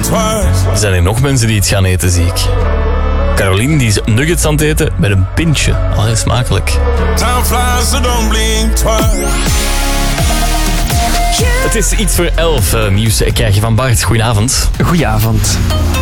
Er zijn er nog mensen die iets gaan eten, zie ik. Caroline die is nuggets aan het eten met een pintje. Heel smakelijk. Het is iets voor 11. Nieuws krijg je van Bart. Goedenavond. Goedenavond.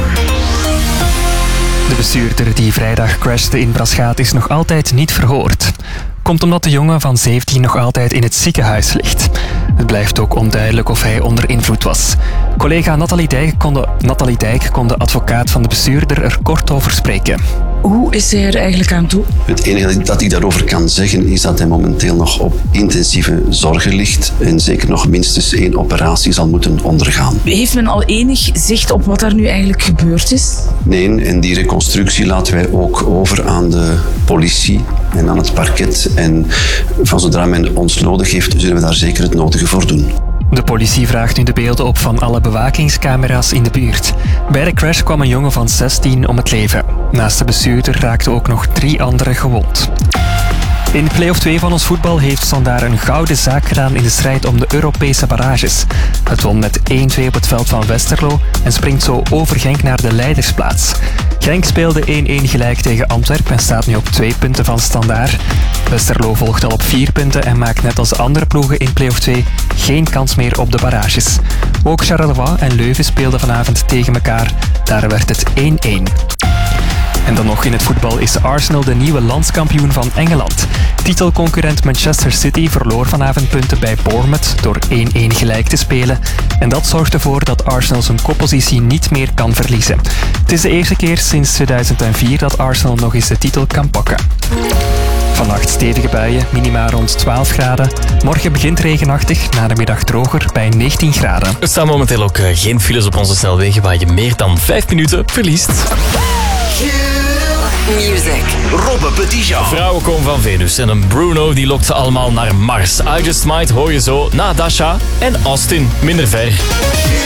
De bestuurder die vrijdag crashte in Braschaat is nog altijd niet verhoord. Komt omdat de jongen van 17 nog altijd in het ziekenhuis ligt. Het blijft ook onduidelijk of hij onder invloed was. Collega Nathalie Dijk kon de advocaat van de bestuurder er kort over spreken. Hoe is hij er eigenlijk aan toe? Het enige dat ik daarover kan zeggen is dat hij momenteel nog op intensieve zorgen ligt en zeker nog minstens 1 operatie zal moeten ondergaan. Heeft men al enig zicht op wat er nu eigenlijk gebeurd is? Nee, en die reconstructie laten wij ook over aan de politie en aan het parket. En van zodra men ons nodig heeft, zullen we daar zeker het nodige voor doen. De politie vraagt nu de beelden op van alle bewakingscamera's in de buurt. Bij de crash kwam een jongen van 16 om het leven. Naast de bestuurder raakten ook nog 3 anderen gewond. In play-off 2 van ons voetbal heeft Standaard een gouden zaak gedaan in de strijd om de Europese barrages. Het won met 1-2 op het veld van Westerlo en springt zo over Genk naar de leidersplaats. Genk speelde 1-1 gelijk tegen Antwerpen en staat nu op 2 punten van Standaard. Westerlo volgt al op 4 punten en maakt net als de andere ploegen in play-off 2 geen kans meer op de barrages. Ook Charleroi en Leuven speelden vanavond tegen elkaar. Daar werd het 1-1. En dan nog in het voetbal is Arsenal de nieuwe landskampioen van Engeland. Titelconcurrent Manchester City verloor vanavond punten bij Bournemouth door 1-1 gelijk te spelen. En dat zorgt ervoor dat Arsenal zijn koppositie niet meer kan verliezen. Het is de eerste keer sinds 2004 dat Arsenal nog eens de titel kan pakken. Vannacht stevige buien, minima rond 12 graden. Morgen begint regenachtig, na de middag droger bij 19 graden. Er staan momenteel ook geen files op onze snelwegen waar je meer dan 5 minuten verliest. Music. Robbe Petitjean. Vrouwen komen van Venus en een Bruno die lokt ze allemaal naar Mars. I Just Might hoor je zo na Dasha en Austin minder ver.